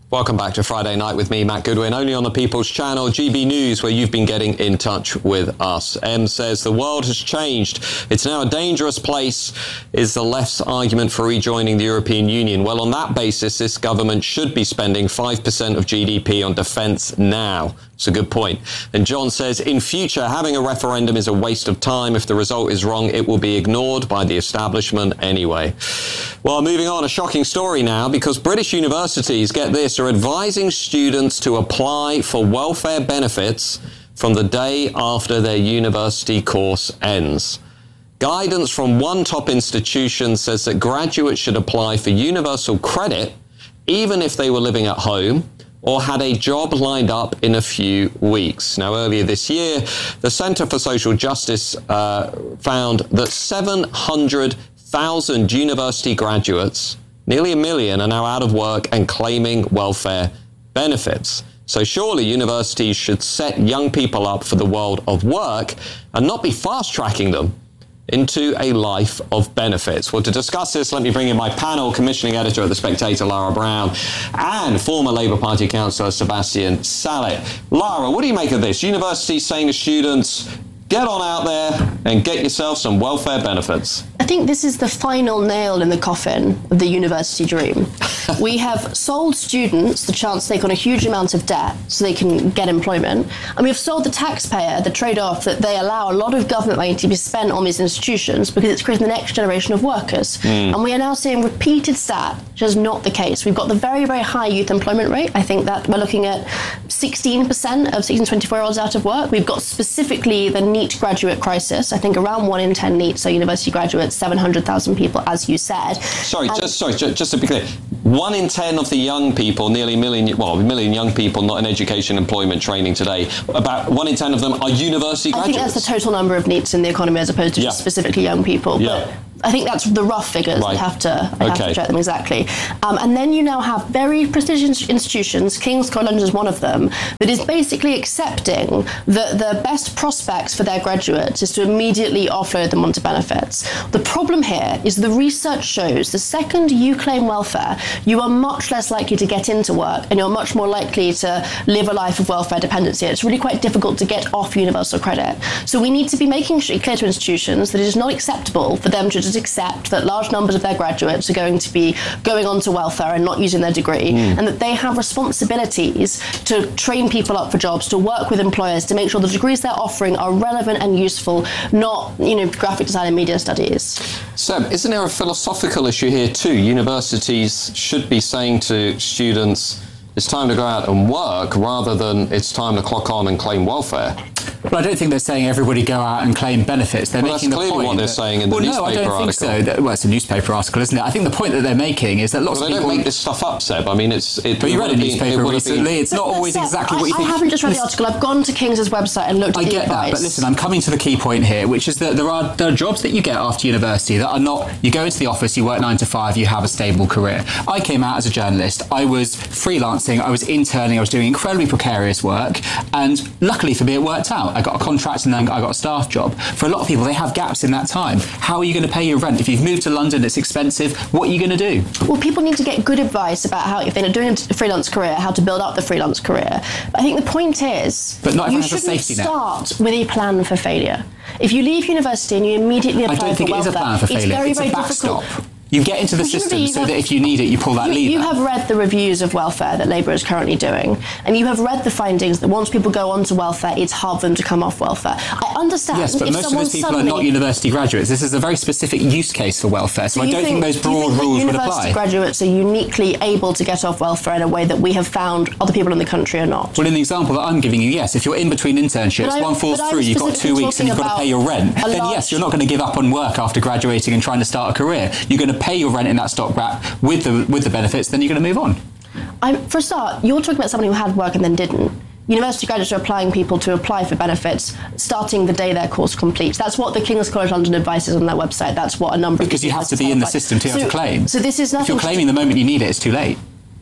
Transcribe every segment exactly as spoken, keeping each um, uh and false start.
Welcome back to Friday Night with me, Matt Goodwin, only on the People's Channel, G B News, where you've been getting in touch with us. M says the world has changed. It's now a dangerous place, is the left's argument for rejoining the European Union. Well, on that basis, this government should be spending five percent of G D P on defence now. It's a good point. And John says, in future, having a referendum is a waste of time. If the result is wrong, it will be ignored by the establishment anyway. Well, moving on, a shocking story now, because British universities, get this, are advising students to apply for welfare benefits from the day after their university course ends. Guidance from one top institution says that graduates should apply for universal credit even if they were living at home or had a job lined up in a few weeks. Now, earlier this year, the Centre for Social Justice uh, found that seven hundred thousand university graduates, nearly a million, are now out of work and claiming welfare benefits. So surely universities should set young people up for the world of work and not be fast-tracking them into a life of benefits. Well, to discuss this, let me bring in my panel, commissioning editor at The Spectator, Lara Brown, and former Labour Party councillor, Sebastian Sallet. Lara, what do you make of this? Universities saying to students, get on out there and get yourself some welfare benefits. I think this is the final nail in the coffin of the university dream. We have sold students the chance to take on a huge amount of debt so they can get employment, and we've sold the taxpayer the trade-off that they allow a lot of government money to be spent on these institutions because it's creating the next generation of workers. Mm. And we are now seeing repeated stat, which is not the case. We've got the very, very high youth employment rate. I think that we're looking at sixteen percent of sixteen to twenty-four-year-olds out of work. We've got specifically the NEET graduate crisis. I think around one in ten NEET, so university graduates, seven hundred thousand people, as you said. Sorry, and just sorry, just, just to be clear, one in ten of the young people, nearly a million, well, a million young people not in education, employment, training today, about one in ten of them are university graduates. I think that's the total number of NEETs in the economy as opposed to yeah. just specifically young people. Yeah. But I think that's the rough figures. Right. I'd have to, I'd okay. have to check them exactly. Um, and then you now have very prestigious institutions, King's College London is one of them, that is basically accepting that the best prospects for their graduates is to immediately offload them onto benefits. The problem here is the research shows the second you claim welfare, you are much less likely to get into work and you're much more likely to live a life of welfare dependency. It's really quite difficult to get off universal credit. So we need to be making it clear to institutions that it is not acceptable for them to just accept that large numbers of their graduates are going to be going on to welfare and not using their degree, mm. and that they have responsibilities to train people up for jobs, to work with employers, to make sure the degrees they're offering are relevant and useful, not, you know, graphic design and media studies. Seb, isn't there a philosophical issue here too? Universities should be saying to students, it's time to go out and work, rather than it's time to clock on and claim welfare. Well, I don't think they're saying everybody go out and claim benefits. They're well, making that's the clearly point what they're that, saying in the well, newspaper article. No, I don't article. think so. Well, it's a newspaper article, isn't it? I think the point that they're making is that lots well, of people... they don't make this stuff up, Seb. I mean, it's... It, but you read a newspaper been, recently. Been, it's not always Seb, exactly I, what you think. I haven't just read the article. I've gone to King's website and looked at I the get advice. that, but listen, I'm coming to the key point here, which is that there are, there are jobs that you get after university that are not... You go into the office, you work nine to five, you have a stable career. I came out as a journalist. I was freelancing, I was interning, I was doing incredibly precarious work, and luckily for me, it worked out. I got a contract and then I got a staff job. For a lot of people, they have gaps in that time. How are you going to pay your rent? If you've moved to London, it's expensive. What are you going to do? Well, people need to get good advice about how, if they're doing a freelance career, how to build up the freelance career. But I think the point is, but not you has a safety net. Start with a plan for failure. If you leave university and you immediately apply for welfare, I don't think it is a plan for failure. It's very, it's very a backstop. difficult. You get into the system so that if you need it, you pull that you, lever. You have read the reviews of welfare that Labour is currently doing, and you have read the findings that once people go onto welfare, it's hard for them to come off welfare. I understand. Yes, but if most of those people suddenly, are not university graduates. This is a very specific use case for welfare, so, so I don't think, think those broad think rules would apply. University graduates are uniquely able to get off welfare in a way that we have found other people in the country are not. Well, in the example that I'm giving you, yes, if you're in between internships, I, one falls through, you've got two weeks and you've got to pay your rent, then yes, you're not going to give up on work after graduating and trying to start a career. You're going to pay your rent in that stopgap with the with the benefits, then you're going to move on. I'm, for a start, you're talking about somebody who had work and then didn't. University graduates are applying people to apply for benefits starting the day their course completes. That's what the King's College London advises on their website. That's what a number because of you have to be in the system to be so, able to claim. So this is nothing. If you're claiming the moment you need it, it's too late.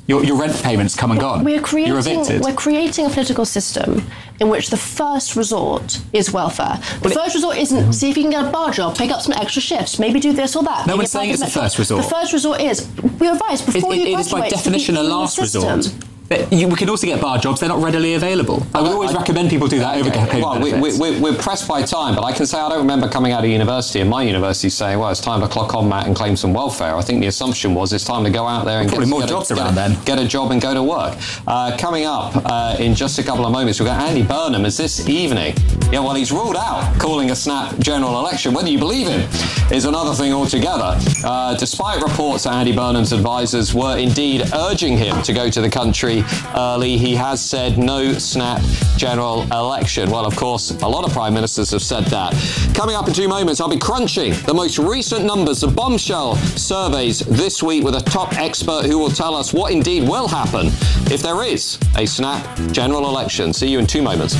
Your, your rent payment's come and gone. We're creating, You're evicted. We're creating a political system in which the first resort is welfare. The well, first resort isn't see if you can get a bar job, pick up some extra shifts, maybe do this or that. No one's saying it's the first resort. The first resort is, we're advised before it, you it, graduate. It is by definition a last resort. But you, we can also get bar jobs, they're not readily available. I would always I, recommend people do that over okay. Well, we, we, we're pressed by time, but I can say I don't remember coming out of university and my university saying, well, it's time to clock on, Matt, and claim some welfare. I think the assumption was it's time to go out there and Probably get, more get, jobs a, around get, then. get a job and go to work. Uh, coming up uh, in just a couple of moments, we've got Andy Burnham as this evening. Yeah, well, he's ruled out calling a snap general election. Whether you believe him is another thing altogether. Uh, despite reports that Andy Burnham's advisors were indeed urging him to go to the country early, he has said no snap general election. Well, of course, a lot of prime ministers have said that. Coming up in two moments, I'll be crunching the most recent numbers of bombshell surveys this week with a top expert who will tell us what indeed will happen if there is a snap general election. See you in two moments.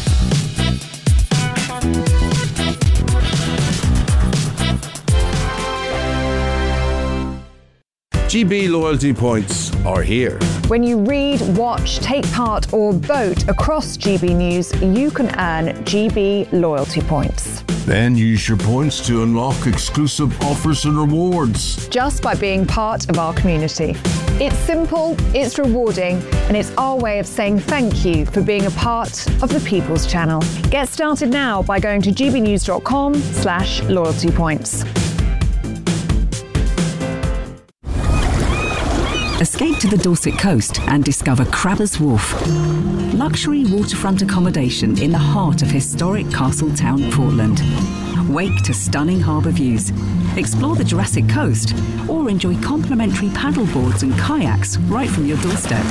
G B loyalty points are here. When you read, watch, take part or vote across G B News, you can earn G B loyalty points. Then use your points to unlock exclusive offers and rewards. Just by being part of our community. It's simple, it's rewarding, and it's our way of saying thank you for being a part of the People's Channel. Get started now by going to gbnews.com slash loyalty points. Escape to the Dorset coast and discover Crabbers Wharf. Luxury waterfront accommodation in the heart of historic Castletown, Portland. Wake to stunning harbour views. Explore the Jurassic Coast or enjoy complimentary paddleboards and kayaks right from your doorstep.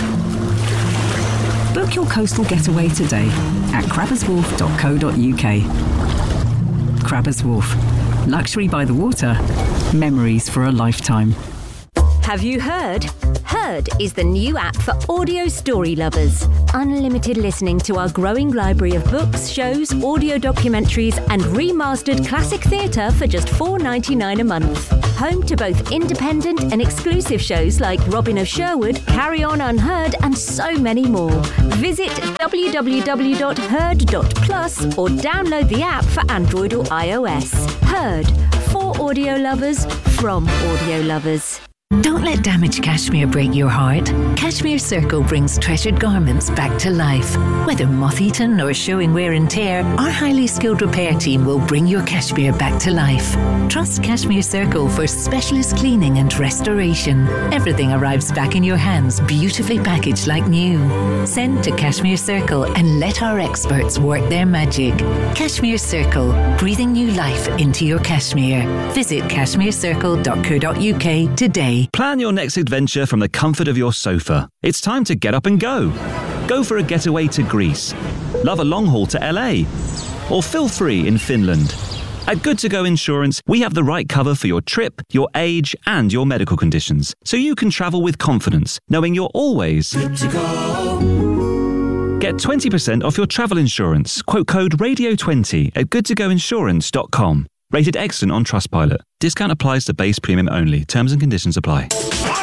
Book your coastal getaway today at crabbers wharf dot co dot uk. Crabbers Wharf. Luxury by the water. Memories for a lifetime. Have you heard? Heard is the new app for audio story lovers. Unlimited listening to our growing library of books, shows, audio documentaries, and remastered classic theatre for just four dollars ninety-nine a month. Home to both independent and exclusive shows like Robin of Sherwood, Carry On Unheard, and so many more. Visit w w w dot heard dot plus or download the app for Android or iOS. Heard, for audio lovers, from audio lovers. Don't let damaged cashmere break your heart. Cashmere Circle brings treasured garments back to life. Whether moth-eaten or showing wear and tear, our highly skilled repair team will bring your cashmere back to life. Trust Cashmere Circle for specialist cleaning and restoration. Everything arrives back in your hands, beautifully packaged like new. Send to Cashmere Circle and let our experts work their magic. Cashmere Circle, breathing new life into your cashmere. Visit cashmere circle dot co dot uk today. Plan your next adventure from the comfort of your sofa. It's time to get up and go. Go for a getaway to Greece. Love a long haul to L A. Or feel free in Finland. At Good To Go Insurance, we have the right cover for your trip, your age, and your medical conditions, so you can travel with confidence, knowing you're always good to go. Get twenty percent off your travel insurance. Quote code radio twenty at good to go insurance dot com. Rated excellent on Trustpilot. Discount applies to base premium only. Terms and conditions apply.